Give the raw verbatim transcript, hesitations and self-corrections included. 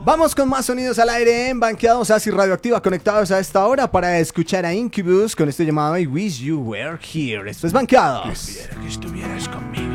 Vamos con más sonidos al aire en Banqueados Así Radioactiva, conectados a esta hora para escuchar a Incubus con este llamado I Wish You Were Here. Esto es Banqueados. Quisiera que estuvieras conmigo.